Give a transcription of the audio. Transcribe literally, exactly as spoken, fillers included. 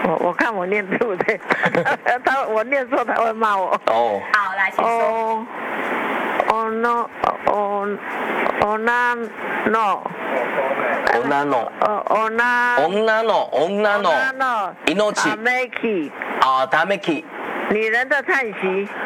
我我看我念对不对？他我念错他会骂我。 哦， 好，来，请说。 哦哦 no 哦哦那 no。 女の哦哦那。 女の女の那。 命打 make。 啊，ためき。 女人的叹息。